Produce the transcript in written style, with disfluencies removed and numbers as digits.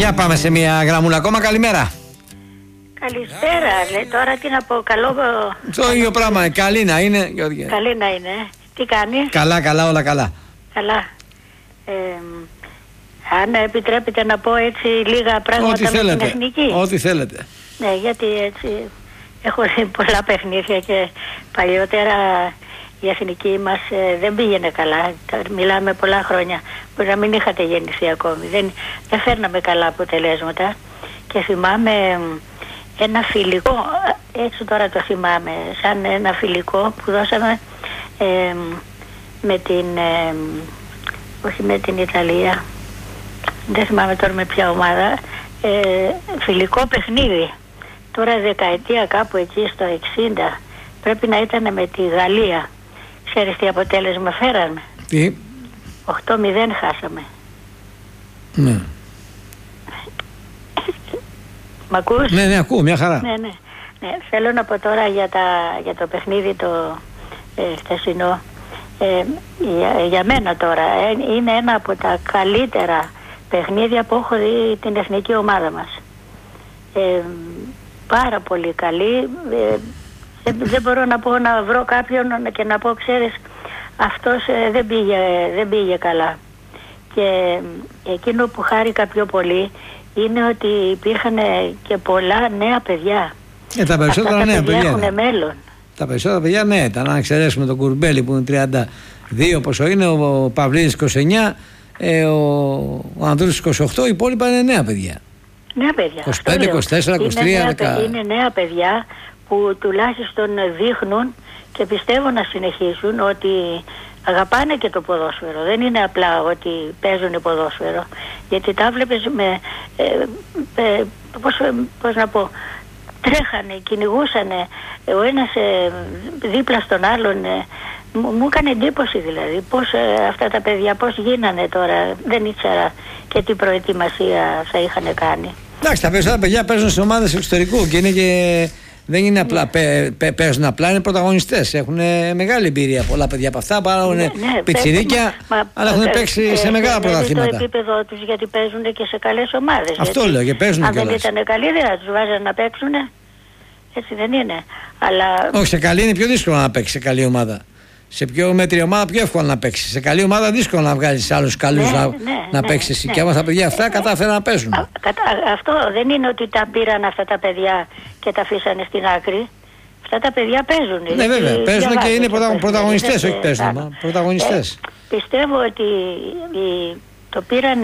Για πάμε σε μια γραμμούλα ακόμα. Καλημέρα. Καλησπέρα. Τώρα τι να πω, καλό... Το ίδιο πράγμα. Καλή να είναι, Γιώργη. Καλή να είναι. Τι κάνεις? Καλά, όλα καλά. Καλά. Αν επιτρέπετε να πω έτσι λίγα πράγματα με την εθνική. Ό,τι θέλετε. Ναι, γιατί έτσι έχω δει πολλά παιχνίδια και παλιότερα η εθνική μας δεν πήγαινε καλά. Μιλάμε πολλά χρόνια. Μπορεί να μην είχατε γεννηθεί ακόμη. Δεν φέρναμε καλά αποτελέσματα. Και θυμάμαι ένα φιλικό, έτσι τώρα το θυμάμαι, σαν ένα φιλικό που δώσαμε με την, όχι με την Ιταλία, δεν θυμάμαι τώρα με ποια ομάδα, φιλικό παιχνίδι. Τώρα δεκαετία κάπου εκεί στο 60, πρέπει να ήταν με τη Γαλλία. Ξέρεις τι αποτέλεσμα φέραμε? Τι? 8-0 χάσαμε. Ναι. Μ' ακούς? Ναι, ακούω, μια χαρά. Ναι. Θέλω να πω τώρα για το παιχνίδι το χθεσινό. Για μένα τώρα είναι ένα από τα καλύτερα παιχνίδια που έχω δει την εθνική ομάδα μας. Πάρα πολύ καλή. Δεν μπορώ να βρω κάποιον και να πω, ξέρεις, αυτός δεν πήγε καλά. Και εκείνο που χάρηκα πιο πολύ είναι ότι υπήρχαν και πολλά νέα παιδιά. Τα περισσότερα νέα παιδιά έχουν μέλλον. Τα περισσότερα παιδιά ναι, ήταν. Αν εξαιρέσουμε τον Κουρμπέλη που είναι 32 πόσο είναι, ο Παυλίδης 29, ο Ανδρούτης 28, οι υπόλοιπα είναι νέα παιδιά. Νέα παιδιά. 25, 24, 23, 10. Είναι νέα παιδιά που τουλάχιστον δείχνουν και πιστεύω να συνεχίσουν ότι αγαπάνε και το ποδόσφαιρο. Δεν είναι απλά ότι παίζουν ποδόσφαιρο. Γιατί τα βλέπεις πώς να πω, τρέχανε, κυνηγούσανε ο ένας δίπλα στον άλλον. Μου έκανε εντύπωση δηλαδή πώς αυτά τα παιδιά πώς γίνανε τώρα. Δεν ήξερα και τι προετοιμασία θα είχαν κάνει. Εντάξει, τα περισσότερα παιδιά παίζουν σε ομάδες εξωτερικού και είναι και... Δεν είναι απλά, παίζουν απλά, είναι πρωταγωνιστές. Έχουν μεγάλη εμπειρία πολλά παιδιά από αυτά. Πάρουν πιτσιρίκια, αλλά έχουν παίξει σε μεγάλα πρωταθλήματα. Το επίπεδο τους, γιατί παίζουν και σε καλές ομάδες. Αυτό λέω και παίζουν κιόλας. Αν δεν ήταν καλοί, δεν θα τους βάζανε να παίξουν. Έτσι δεν είναι. Αλλά... Όχι, σε καλή είναι πιο δύσκολο να παίξει σε καλή ομάδα. Σε πιο μέτρη ομάδα πιο εύκολο να παίξει. Σε καλή ομάδα δύσκολο να βγάλει άλλους καλούς να παίξει εσύ. Και άμα τα παιδιά αυτά κατάφεραν να παίζουν. Αυτό δεν είναι ότι τα πήραν αυτά τα παιδιά και τα αφήσανε στην άκρη. Αυτά τα παιδιά παίζουν. Ναι, βέβαια. Παίζουν και είναι πρωταγωνιστές, όχι παίζουν. Πρωταγωνιστές. Πιστεύω ότι το πήραν